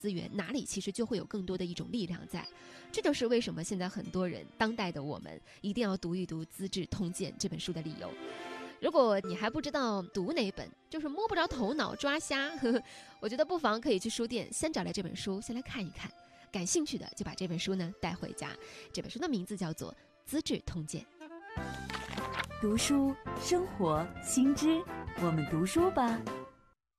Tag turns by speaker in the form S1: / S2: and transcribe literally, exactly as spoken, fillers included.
S1: 资源，哪里其实就会有更多的一种力量在。这就是为什么现在很多人，当代的我们一定要读一读《资治通鉴》这本书的理由。如果你还不知道读哪本，就是摸不着头脑抓瞎，呵呵，我觉得不妨可以去书店先找来这本书，先来看一看。感兴趣的就把这本书呢带回家。这本书的名字叫做《资治通鉴》。
S2: 读书生活新知，我们读书吧。